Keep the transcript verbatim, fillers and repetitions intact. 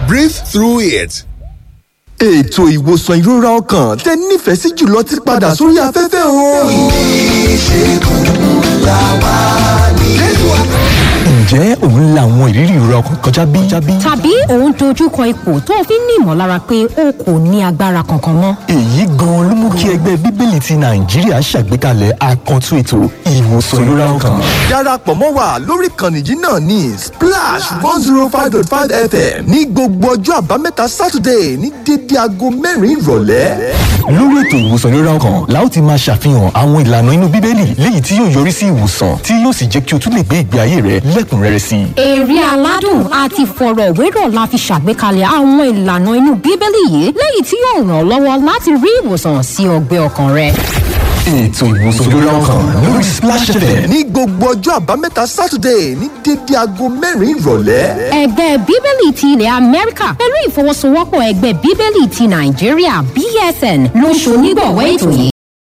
Breathe through it. Ètò ìwòsàn ìrora ọkàn tẹ́ nífẹ̀ẹ́ sí jùlọ ti padà sórí afẹ́fẹ́ o. Ìṣègùn làwa nílùú. Ǹjẹ́ òun la àwọn ìrírí ìrora ọkàn kọjá bí? Tàbí òun dojúkọ ipò tó fi ní ìmọ̀lára pé o kò ní agbára kankan mọ́. Èyí gan-an ló mú kí ẹgbẹ́ Bíbélì ti Nàìjíríà ṣàgbékalẹ̀ àkàntún ètò ìwòsàn ìrora ọkàn. Darapọ̀ mọ́ wa lórí ìkànnì yìí náà ní Splash one zero five dot five F M ní gbogbo ọjọ́ àbámẹ́ta Saturday ní dédé aago mẹ́rin ìrọ̀lẹ́. Lórí ètò ìwòsàn ìrora ọkàn la ó ti máa ṣàfihàn àwọn ìlànà inú Bíbélì léyìí tí yóò yọrí sí ìwòsàn tí yóò sì jẹ́ kí o tún lè gbé ìgbé ayé rẹ lẹ́kùnrẹ́rẹ́ sí i. Èrè aládùn àti ìfọ̀rọ̀wérọ̀ la fi ṣàgbékalẹ̀ àwọn ìlànà inú Bíbélì yìí léyìí tí yóò ràn ọ́ lọ́wọ́ láti rí ìwòsàn sí ọgbẹ́ ọkàn rẹ. Ètò ìwòsàn ìrora ọkàn lórí Splash F M ní gbogbo ọjọ́ àbámẹ́ta Saturday ní dédé aago mẹ́rin ìrọ̀lẹ́. Ẹgbẹ́ Bíbélì ti ilẹ̀ Amẹ́ríkà pẹ̀lú ìfọwọ́sowọ́pọ̀ ẹgbẹ́ Bíbélì ti Nàìjíríà B S N ló ṣonígbọ̀wọ́ ètò yìí.